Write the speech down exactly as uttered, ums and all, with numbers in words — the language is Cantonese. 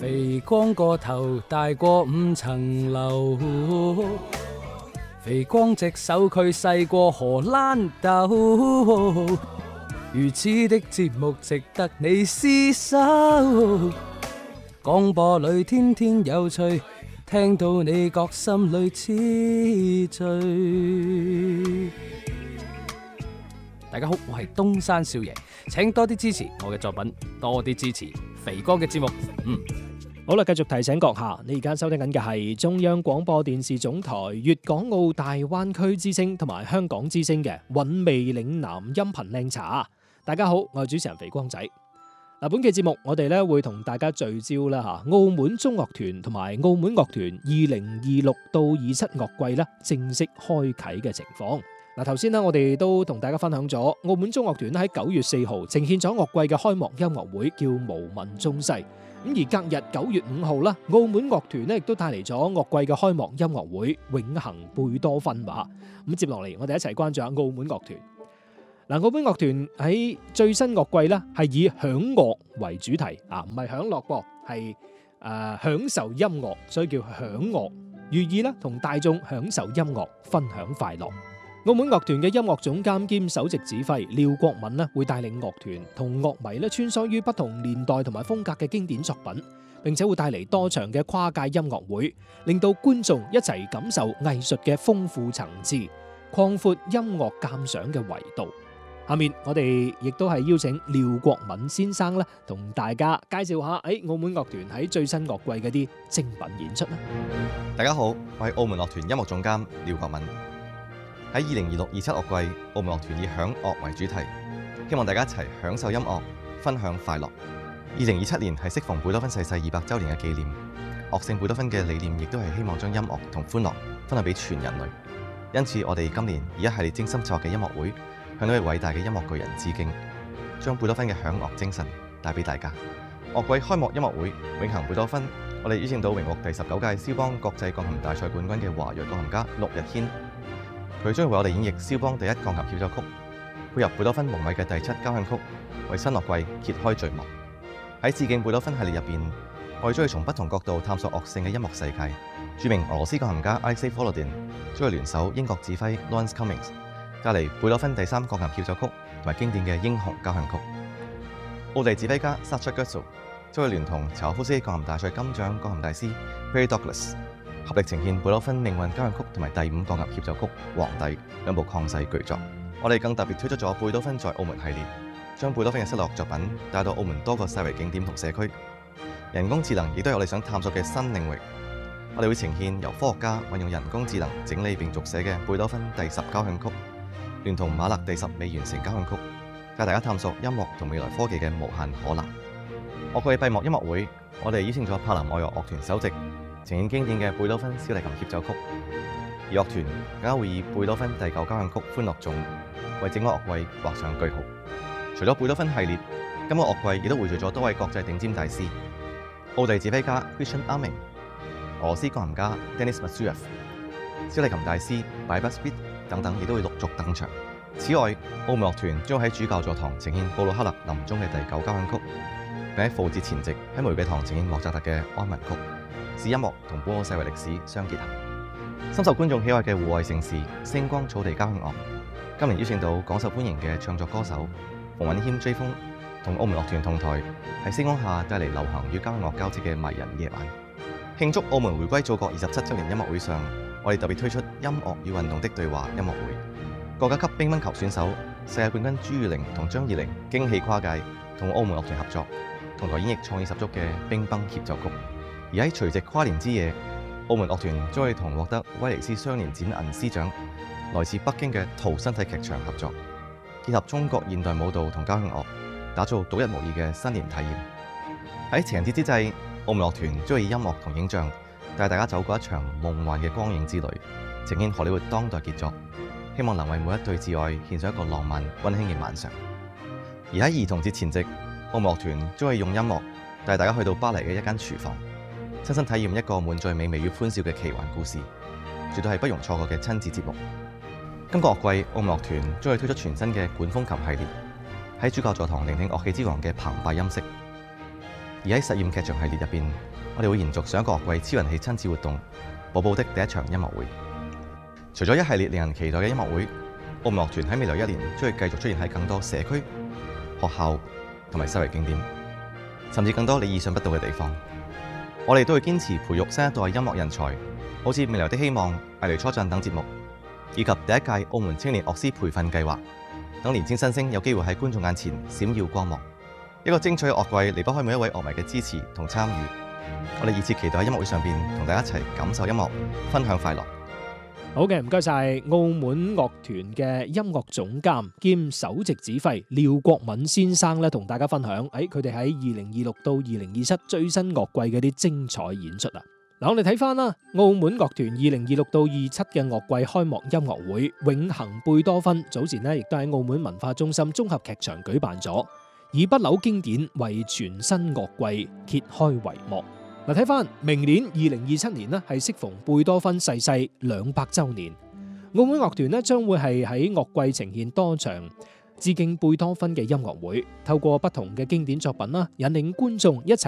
肥光個頭大過五層樓，肥光隻手佢細過荷蘭豆，如此的節目值得你廝守。廣播裏天天有趣，聽到你覺心裏痴醉。大家好，我係東山少爺，請多啲支持我嘅作品，多啲支持肥哥嘅節目。嗯。 好啦，繼續提醒閣下，你而家收聽緊嘅係中央廣播電視總台粵港澳大灣區之聲同埋香港之聲嘅韻味嶺南音頻靚茶。大家好，我係主持人肥光仔。嗱，本期節目我哋咧會同大家聚焦啦吓，澳門中樂團同埋澳門樂團二零二六到二七樂季咧正式開啟嘅情況。嗱，頭先咧我哋都同大家分享咗澳門中樂團喺九月四號呈現咗樂季嘅開幕音樂會，叫無問中西。咁而隔日九月五號啦，澳門樂團咧亦都帶嚟咗樂季嘅開幕音樂會《永恆貝多芬》吧。咁接落嚟，我哋一齊關注下澳門樂團。嗱，澳門樂團喺最新樂季咧係以享樂為主題啊，唔係享樂噃，係誒享受音樂，所以叫享樂，寓意咧同大眾享受音樂，分享快樂。澳門樂團嘅音樂總監兼首席指揮廖國敏咧，會帶領樂團同樂迷咧穿梭於不同年代同埋風格嘅經典作品，並且會帶嚟多場嘅跨界音樂會，令到觀眾一齊感受藝術嘅豐富層次，擴闊音樂鑑賞嘅維度。下面我哋亦都係邀請廖國敏先生咧，同大家介紹下喺澳門樂團喺最新樂季嘅啲精品演出啦。 大家好，我係澳門樂團音樂總監廖國敏。喺二零二六二七樂季，澳門樂團以享樂為主題，希望大家一齊享受音樂，分享快樂。二零二七年係適逢貝多芬逝世二百週年嘅紀念，樂聖貝多芬嘅理念亦都係希望將音樂同歡樂分享俾全人類。因此，我哋今年以一系列精心策劃嘅音樂會，向呢位偉大嘅音樂巨人致敬，將貝多芬嘅享樂精神帶俾大家。樂季開幕音樂會《永恆貝多芬》，我哋邀請到榮獲第十九屆蕭邦國際鋼琴大賽冠軍嘅華裔鋼琴家陸日軒。佢將會為我哋演繹蕭邦第一鋼琴協奏曲，配合貝多芬無米嘅第七交響曲，為新樂季揭開序幕。喺致敬貝多芬系列入邊，我哋將會從不同角度探索樂聖嘅音樂世界。著名俄羅斯鋼琴家 Alexei Volodin 將會聯手英國指揮 Lawrence Cummings，帶嚟貝多芬第三鋼琴協奏曲同埋經典嘅英雄交響曲。奧地指揮家 Sacha Guitzel 將會聯同柴可夫斯基鋼琴大賽金獎鋼琴大師 Perry Douglas，合力呈現貝多芬命運交響曲同埋第五鋼琴協奏曲《皇帝》兩部曠世巨作。我哋更特別推出咗貝多芬在澳門系列，將貝多芬嘅失落作品帶到澳門多個世遺景點同社區。人工智能亦都係我哋想探索嘅新領域。我哋會呈現由科學家運用人工智能整理並續寫嘅貝多芬第十交響曲，聯同馬勒第十未完成交響曲，帶大家探索音樂同未來科技嘅無限可能。樂季閉幕音樂會，我哋邀請咗柏林愛樂樂團首席，呈現經典嘅貝多芬小提琴協奏曲，而樂團更加會以貝多芬第九交響曲歡樂頌為整個樂季畫上句號。除咗貝多芬系列，今個樂季亦都匯聚咗多位國際頂尖大師，奧地指揮家 Christian Arming、俄羅斯鋼琴家 Denis Matsuev、小提琴大師 Bybus Bit 等等，亦都會陸續登場。此外，澳門樂團將喺主教座堂呈現布魯克勒臨終嘅第九交響曲，並喺復活節前夕喺玫瑰堂呈現莫扎特嘅安魂曲，使音樂同本澳世遺歷史相結合。深受觀眾喜愛嘅戶外盛事星光草地交響樂，今年邀請到廣受歡迎嘅唱作歌手馮允謙 J 風同澳門樂團同台，喺星光下帶嚟流行與交響樂交織嘅迷人夜晚。慶祝澳門回歸祖國二十七週年音樂會上，我哋特別推出音樂與運動的對話音樂會。國家級乒乓球選手、世界冠軍朱裕玲同張怡玲驚喜跨界，同澳門樂團合作，同台演繹創意十足嘅乒乓協奏曲。而喺除夕跨年之夜，澳門樂團將會同獲得威尼斯雙年展銀獅獎、來自北京嘅圖身體劇場合作，結合中國現代舞蹈同交響樂，打造獨一無二嘅新年體驗。喺情人節之際，澳門樂團將會以音樂同影像帶大家走過一場夢幻嘅光影之旅，呈現荷里活當代傑作，希望能為每一對摯愛獻上一個浪漫溫馨嘅晚上。而喺兒童節前夕，澳門樂團將會用音樂帶大家去到巴黎嘅一間廚房，親身體驗一個滿載美味與歡笑嘅奇幻故事，絕對係不容錯過嘅親子節目。今個樂季，澳門樂團將會推出全新嘅管風琴系列，喺主教座堂聆聽樂器之王嘅澎湃音色。而喺實驗劇場系列入邊， 我哋會延續上一個樂季超人氣親子活動《寶寶的第一場音樂會》。除咗一系列令人期待嘅音樂會，澳門樂團喺未來一年將會繼續出現喺更多社區、學校同埋世遺景點，甚至更多你意想不到嘅地方。我哋都會堅持培育新一代音樂人才，好似《未來的希望》、《藝雷初陣》等節目，以及第一屆澳門青年樂師培訓計劃，等年輕新星有機會喺觀眾眼前閃耀光芒。一個精彩嘅樂季離不開每一位樂迷嘅支持同參與。我哋熱切期待喺音樂會上邊同大家一齊感受音樂，分享快樂。 好嘅，唔該晒澳門樂團嘅音樂總監兼首席指揮廖國敏先生咧，同大家分享喺佢哋喺二零二六到二零二七最新樂季嘅啲精彩演出啊！嗱，我哋睇翻啦，澳門樂團二零二六到二七嘅樂季開幕音樂會《永恆貝多芬》，早前呢亦都喺澳門文化中心綜合劇場舉辦咗，以不朽經典為全新樂季揭開帷幕。嗱，睇翻明年二零二七年呢，係適逢貝多芬逝世兩百週年，澳門樂團呢將會係喺樂季呈現多場致敬貝多芬嘅音樂會，透過不同嘅經典作品啦，引領觀眾一齊